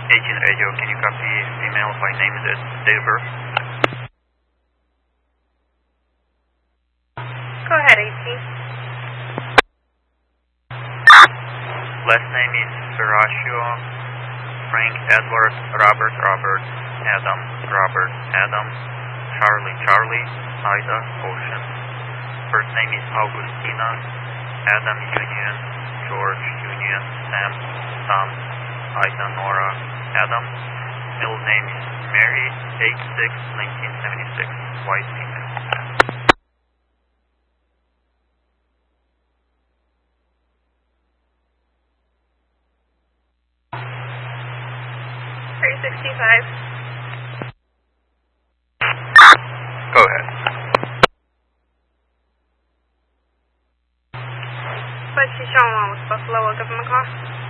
18 radio, can you copy female by name and date of birth? Go ahead, 18. Last name is Serratio, Frank, Edward, Robert, Adam, Charlie, Ida, Ocean. First name is Augustina, Adam Union, George Union, Sam, Tom, Ida, Nora, Adam. Middle name is Mary, 8/6/1976, white female. 365. Go ahead. But she's showing one with Buffalo. I'll give him a call.